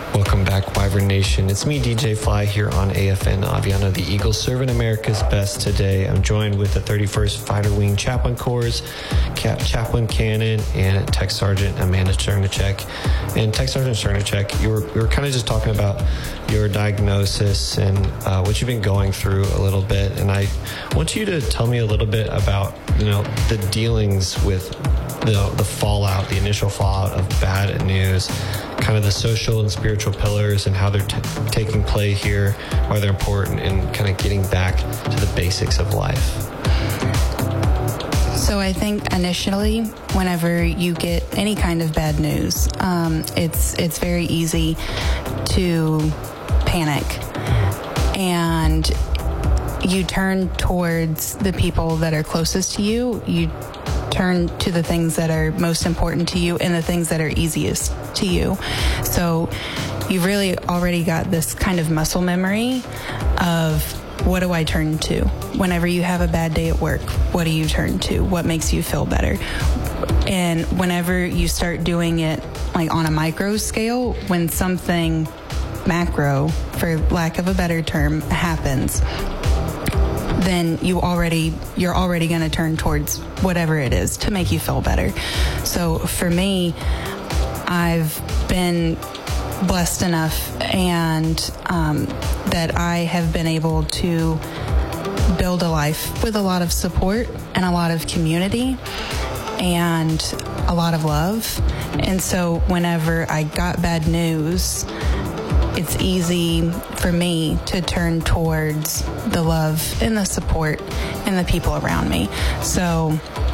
Welcome back, Wyvern Nation. It's me, DJ Fly, here on AFN Aviano, the Eagle, serving America's best today. I'm joined with the 31st Fighter Wing Chaplain Corps, Chaplain Cannon, and Tech Sergeant Amanda Chernichek. And Tech Sergeant Chernichek, we were kind of just talking about your diagnosis and what you've been going through a little bit. And I want you to tell me a little bit about, the dealings with the fallout, the initial fallout of bad news, kind of the social and spiritual pillars and how they're taking play here, why they're important, and kind of getting back to the basics of life. So I think initially, whenever you get any kind of bad news, it's very easy to panic, and you turn towards the people that are closest to you. You turn to the things that are most important to you and the things that are easiest to you. So you've really already got this kind of muscle memory of, what do I turn to? Whenever you have a bad day at work, what do you turn to? What makes you feel better? And whenever you start doing it like on a micro scale, when something macro, for lack of a better term, happens, then you're already going to turn towards whatever it is to make you feel better. So for me, I've been blessed enough and that I have been able to build a life with a lot of support and a lot of community and a lot of love. And so whenever I got bad news, it's easy for me to turn towards the love and the support and the people around me. So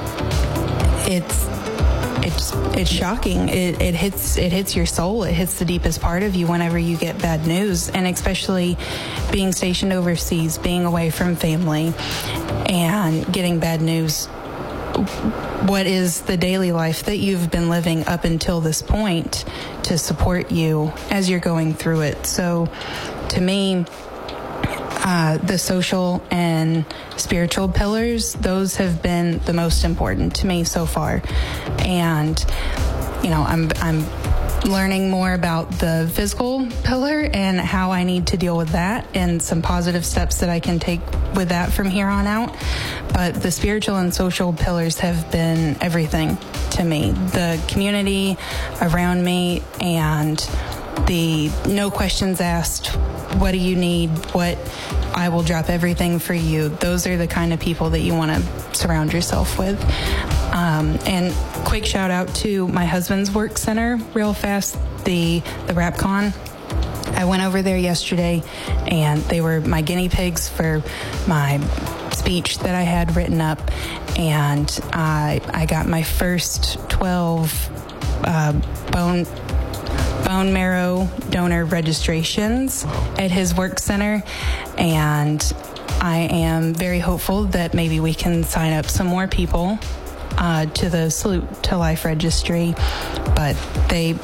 it's shocking. It hits your soul. It hits the deepest part of you whenever you get bad news, and especially being stationed overseas, being away from family, and getting bad news. What is the daily life that you've been living up until this point to support you as you're going through it? So to me, the social and spiritual pillars, those have been the most important to me so far. And, I'm learning more about the physical pillar and how I need to deal with that, and some positive steps that I can take with that from here on out. But the spiritual and social pillars have been everything to me. The community around me and the no questions asked, what do you need? I will drop everything for you. Those are the kind of people that you want to surround yourself with. And quick shout out to my husband's work center real fast, the RapCon. I went over there yesterday, and they were my guinea pigs for my speech that I had written up, and I got my first 12 bone marrow donor registrations at his work center, and I am very hopeful that maybe we can sign up some more people to the Salute to Life registry. But they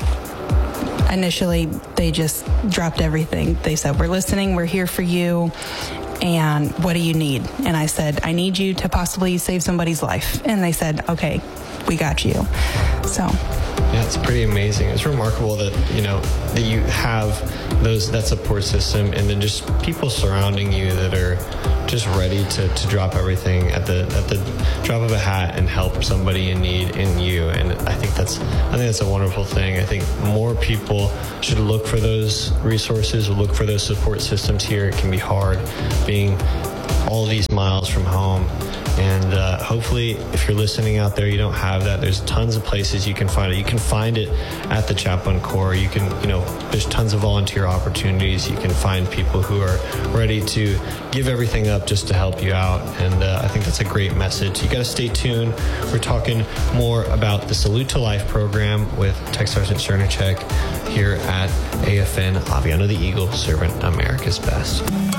just dropped everything. They said, we're listening, we're here for you, and what do you need? And I said, I need you to possibly save somebody's life. And they said, okay, we got you. So yeah, it's pretty amazing. It's remarkable that that you have that support system, and then just people surrounding you that are just ready to drop everything at the drop of a hat and help somebody in need in you. And I think that's a wonderful thing. I think more people should look for those resources, look for those support systems here. It can be hard being all these miles from home. And hopefully, if you're listening out there, you don't have that. There's tons of places you can find it. You can find it at the Chaplain Corps. You can, there's tons of volunteer opportunities. You can find people who are ready to give everything up just to help you out. And I think that's a great message. You got to stay tuned. We're talking more about the Salute to Life program with Tech Sergeant Chernichek here at AFN Aviano the Eagle, serving America's best.